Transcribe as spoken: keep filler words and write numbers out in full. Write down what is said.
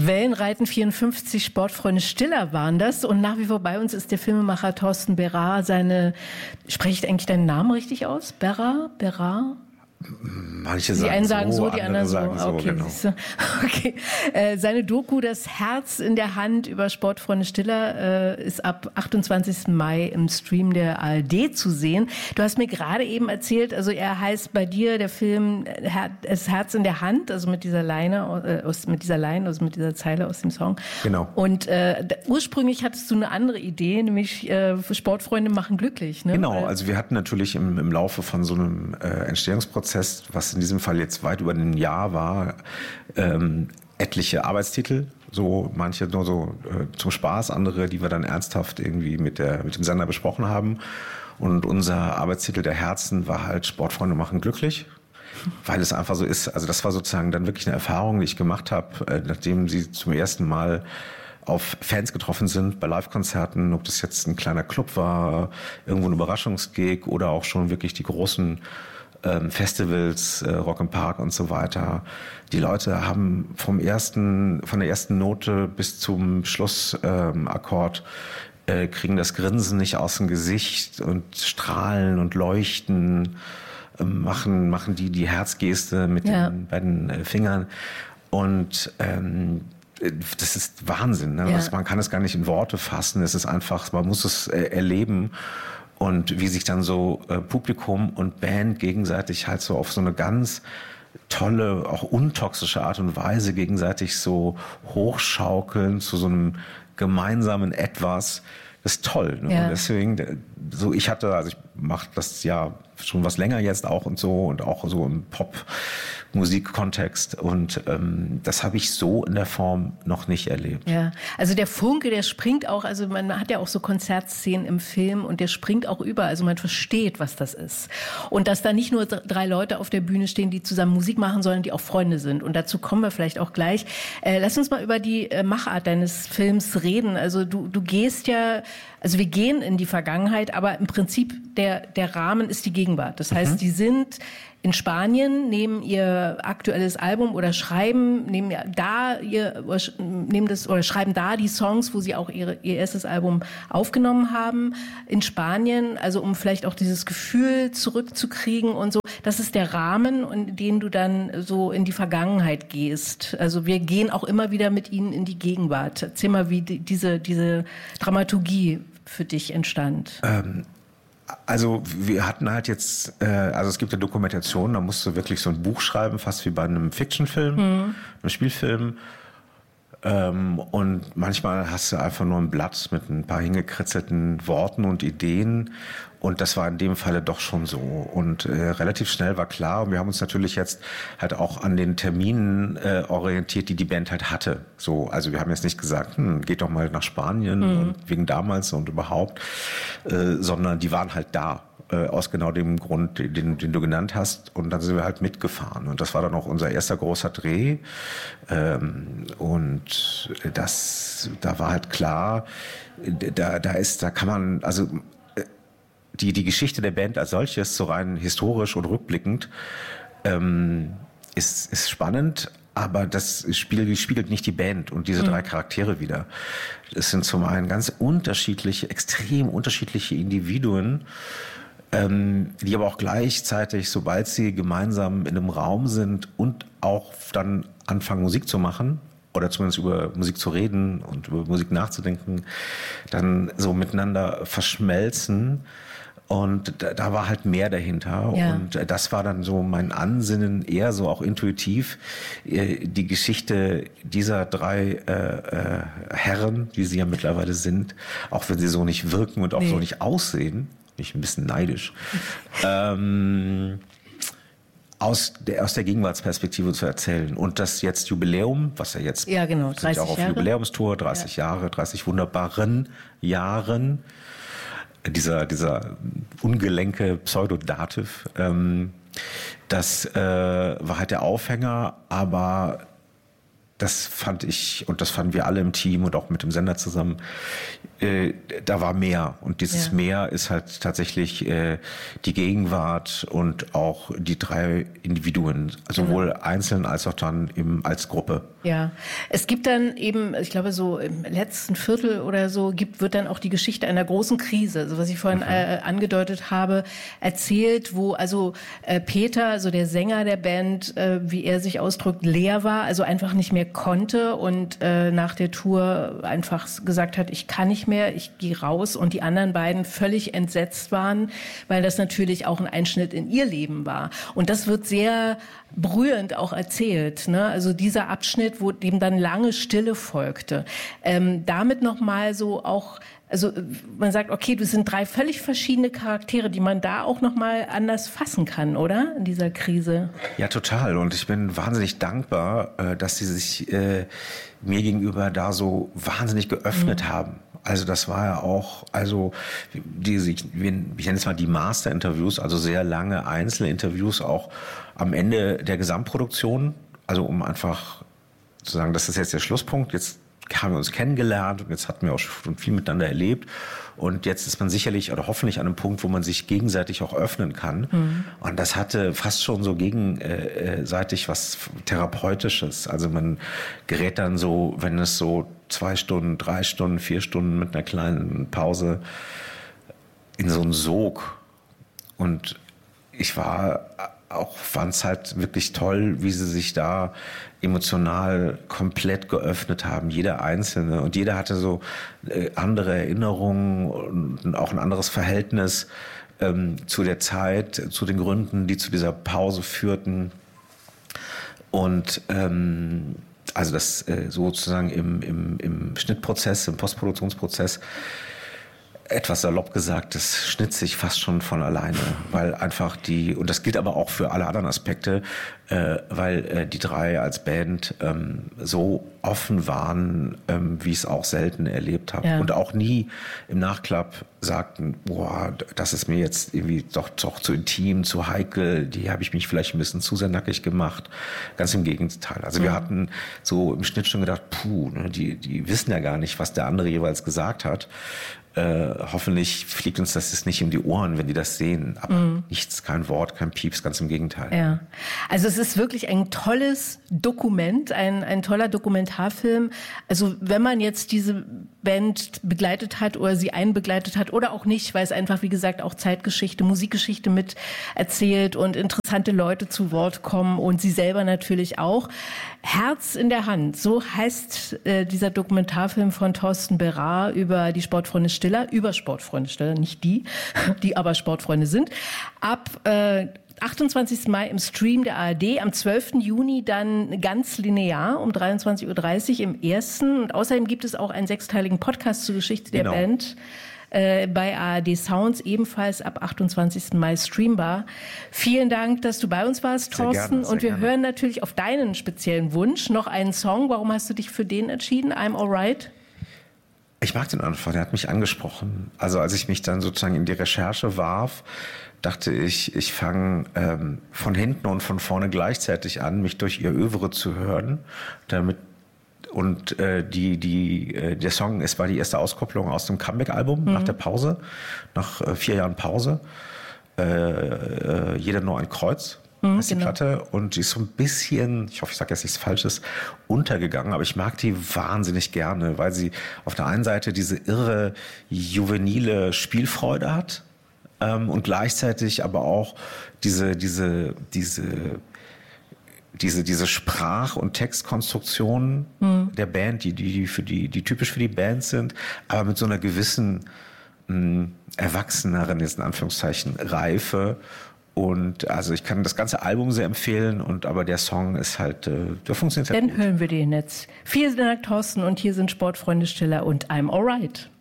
Wellenreiten vierundfünfzig, Sportfreunde Stiller waren das. Und nach wie vor bei uns ist der Filmemacher Thorsten Berrar. Seine, spreche ich eigentlich deinen Namen richtig aus? Berrar? Berrar? Manche sagen die einen sagen so, so die anderen so. sagen so, okay, genau. okay. Äh, seine Doku Das Herz in der Hand über Sportfreunde Stiller äh, ist ab achtundzwanzigsten Mai im Stream der A R D zu sehen. Du hast mir gerade eben erzählt, also er heißt bei dir der Film Her- Das Herz in der Hand, also mit dieser Leine, äh, aus, mit dieser Line, also mit dieser Zeile aus dem Song. Genau. Und äh, d- ursprünglich hattest du eine andere Idee, nämlich äh, Sportfreunde machen glücklich. Ne? Genau, also wir hatten natürlich im, im Laufe von so einem äh, Entstehungsprozess, was in diesem Fall jetzt weit über ein Jahr war, ähm, etliche Arbeitstitel, so manche nur so äh, zum Spaß, andere, die wir dann ernsthaft irgendwie mit der mit dem Sender besprochen haben. Und unser Arbeitstitel der Herzen war halt Sportfreunde machen glücklich, weil es einfach so ist. Also das war sozusagen dann wirklich eine Erfahrung, die ich gemacht habe, äh, nachdem sie zum ersten Mal auf Fans getroffen sind bei Live-Konzerten, ob das jetzt ein kleiner Club war, irgendwo ein Überraschungsgig oder auch schon wirklich die großen ähm, Festivals, äh, Rock im Park und so weiter. Die Leute haben vom ersten, von der ersten Note bis zum Schlussakkord ähm, äh, kriegen das Grinsen nicht aus dem Gesicht und strahlen und leuchten, äh, machen machen die die Herzgeste mit ja. den beiden äh, Fingern und ähm, das ist Wahnsinn, ne? Ja. Das, man kann es gar nicht in Worte fassen. Es ist einfach, man muss es äh, erleben. Und wie sich dann so äh, Publikum und Band gegenseitig halt so auf so eine ganz tolle, auch untoxische Art und Weise gegenseitig so hochschaukeln zu so einem gemeinsamen Etwas. Das ist toll. Ne? Ja. Und deswegen, so ich hatte, also ich mache das ja schon was länger jetzt auch und so und auch so im Pop-Musik-Kontext und ähm, das habe ich so in der Form noch nicht erlebt. Ja, also der Funke, der springt auch, also man hat ja auch so Konzertszenen im Film und der springt auch über, also man versteht, was das ist. Und dass da nicht nur drei Leute auf der Bühne stehen, die zusammen Musik machen, sondern die auch Freunde sind. Und dazu kommen wir vielleicht auch gleich. Äh, lass uns mal über die äh, Machart deines Films reden. Also du, du gehst ja, also wir gehen in die Vergangenheit, aber im Prinzip der, der Rahmen ist die Gegenwart. Das heißt, mhm. die sind in Spanien, nehmen ihr aktuelles Album oder schreiben, nehmen da ihr, nehmen das oder schreiben da die Songs, wo sie auch ihre, ihr erstes Album aufgenommen haben in Spanien, also um vielleicht auch dieses Gefühl zurückzukriegen und so. Das ist der Rahmen, in den du dann so in die Vergangenheit gehst. Also wir gehen auch immer wieder mit ihnen in die Gegenwart. Erzähl mal, wie die, diese, diese Dramaturgie für dich entstand. Ähm. Also wir hatten halt jetzt, äh, also es gibt ja Dokumentationen, da musst du wirklich so ein Buch schreiben, fast wie bei einem Fiction-Film, mhm. einem Spielfilm. Ähm, und manchmal hast du einfach nur ein Blatt mit ein paar hingekritzelten Worten und Ideen. Und das war in dem Falle doch schon so. Und äh, relativ schnell war klar, und wir haben uns natürlich jetzt halt auch an den Terminen äh, orientiert, die die Band halt hatte. So, also wir haben jetzt nicht gesagt, hm, geht doch mal nach Spanien mhm. und wegen damals und überhaupt, äh, sondern die waren halt da. Äh, aus genau dem Grund, den, den du genannt hast. Und dann sind wir halt mitgefahren. Und das war dann auch unser erster großer Dreh. Ähm, und das, da war halt klar, da, da ist, da kann man, also die, die Geschichte der Band als solches, so rein historisch und rückblickend, ähm, ist, ist spannend. Aber das spiegelt, spiegelt nicht die Band und diese drei Charaktere wider. Es sind zum einen ganz unterschiedliche, extrem unterschiedliche Individuen, ähm, die aber auch gleichzeitig, sobald sie gemeinsam in einem Raum sind und auch dann anfangen, Musik zu machen, oder zumindest über Musik zu reden und über Musik nachzudenken, dann so miteinander verschmelzen. Und da, da war halt mehr dahinter. Ja. Und das war dann so mein Ansinnen, eher so auch intuitiv, die Geschichte dieser drei äh, äh, Herren, die sie ja mittlerweile sind, auch wenn sie so nicht wirken und auch nee. so nicht aussehen, bin ich ein bisschen neidisch, ähm, aus der, aus der Gegenwartsperspektive zu erzählen. Und das jetzt Jubiläum, was ja jetzt ja, genau, sind ja auch auf Jahre. Jubiläumstour, dreißig ja. Jahre, dreißig wunderbaren Jahren, dieser, dieser ungelenke Pseudodativ, ähm, das äh, war halt der Aufhänger, aber das fand ich, und das fanden wir alle im Team und auch mit dem Sender zusammen, äh, da war mehr. Und dieses ja. Mehr ist halt tatsächlich äh, die Gegenwart und auch die drei Individuen, sowohl ja. einzeln als auch dann eben als Gruppe. Ja, es gibt dann eben, ich glaube so im letzten Viertel oder so, gibt wird dann auch die Geschichte einer großen Krise, also was ich vorhin mhm. äh, angedeutet habe, erzählt, wo also äh, Peter, also der Sänger der Band, äh, wie er sich ausdrückt, leer war, also einfach nicht mehr konnte und äh, nach der Tour einfach gesagt hat, ich kann nicht mehr, ich gehe raus, und die anderen beiden völlig entsetzt waren, weil das natürlich auch ein Einschnitt in ihr Leben war. Und das wird sehr berührend auch erzählt, ne? Also dieser Abschnitt, wo dem dann lange Stille folgte. Ähm, damit nochmal so auch, also man sagt, okay, das sind drei völlig verschiedene Charaktere, die man da auch nochmal anders fassen kann, oder? In dieser Krise. Ja, total. Und ich bin wahnsinnig dankbar, dass sie sich äh, mir gegenüber da so wahnsinnig geöffnet mhm. haben. Also das war ja auch, also diese, ich, ich nenne es mal die Master-Interviews, also sehr lange Einzelinterviews auch am Ende der Gesamtproduktion, also um einfach zu sagen, das ist jetzt der Schlusspunkt, jetzt haben wir uns kennengelernt und jetzt hatten wir auch schon viel miteinander erlebt und jetzt ist man sicherlich oder hoffentlich an einem Punkt, wo man sich gegenseitig auch öffnen kann. Mhm. Und das hatte fast schon so gegenseitig was Therapeutisches. Also man gerät dann so, wenn es so zwei Stunden, drei Stunden, vier Stunden mit einer kleinen Pause in so einen Sog. Und ich war auch, fand es halt wirklich toll, wie sie sich da emotional komplett geöffnet haben, jeder Einzelne. Und jeder hatte so äh, andere Erinnerungen und auch ein anderes Verhältnis ähm, zu der Zeit, zu den Gründen, die zu dieser Pause führten. Und ähm, also das äh, sozusagen im, im, im Schnittprozess, im Postproduktionsprozess, etwas salopp gesagt, das schnitt sich fast schon von alleine, weil einfach die, und das gilt aber auch für alle anderen Aspekte, äh, weil äh, die drei als Band ähm, so offen waren, ähm, wie ich es auch selten erlebt habe. Ja. Und auch nie im Nachklapp sagten, boah, das ist mir jetzt irgendwie doch, doch zu intim, zu heikel, die habe ich mich vielleicht ein bisschen zu sehr nackig gemacht. Ganz im Gegenteil. Also mhm. wir hatten so im Schnitt schon gedacht, puh, ne, die, die wissen ja gar nicht, was der andere jeweils gesagt hat. Äh, hoffentlich fliegt uns das jetzt nicht um die Ohren, wenn die das sehen. Aber mm. nichts, kein Wort, kein Pieps, ganz im Gegenteil. Ja. Also es ist wirklich ein tolles Dokument, ein, ein toller Dokumentarfilm. Also wenn man jetzt diese Band begleitet hat oder sie einbegleitet hat oder auch nicht, weil es einfach, wie gesagt, auch Zeitgeschichte, Musikgeschichte mit erzählt und interessante Leute zu Wort kommen und sie selber natürlich auch. Herz in der Hand, so heißt äh, dieser Dokumentarfilm von Thorsten Berrar über die Sportfreunde Stiller, über Sportfreunde Stiller, nicht die, die aber Sportfreunde sind. Ab äh, achtundzwanzigsten Mai im Stream der A R D, am zwölften Juni dann ganz linear um dreiundzwanzig Uhr dreißig im ersten. Und außerdem gibt es auch einen sechsteiligen Podcast zur Geschichte der genau. Band. Äh, bei A R D Sounds, ebenfalls ab achtundzwanzigsten Mai streambar. Vielen Dank, dass du bei uns warst, Thorsten. Sehr gerne, sehr und wir gerne. hören natürlich auf deinen speziellen Wunsch noch einen Song. Warum hast du dich für den entschieden? I'm Alright? Ich mag den einfach, der hat mich angesprochen. Also als ich mich dann sozusagen in die Recherche warf, dachte ich, ich fange ähm, von hinten und von vorne gleichzeitig an, mich durch ihr Övre zu hören, damit Und äh, die, die, äh, der Song, es war die erste Auskopplung aus dem Comeback-Album mhm. nach der Pause, nach äh, vier Jahren Pause. Äh, äh, Jeder nur ein Kreuz mhm, ist die genau. Platte. Und die ist so ein bisschen, ich hoffe, ich sage jetzt nichts Falsches, untergegangen. Aber ich mag die wahnsinnig gerne, weil sie auf der einen Seite diese irre, juvenile Spielfreude hat ähm, und gleichzeitig aber auch diese, diese, diese diese diese Sprach- und Textkonstruktionen mhm. der Band, die die für die die typisch für die Band sind, aber mit so einer gewissen mh, erwachseneren, jetzt in Anführungszeichen, Reife. Und also ich kann das ganze Album sehr empfehlen, und aber der Song ist halt, äh, der funktioniert halt Dann gut. hören wir den jetzt. Vielen Dank, Thorsten, und hier sind Sportfreunde Stiller und I'm Alright.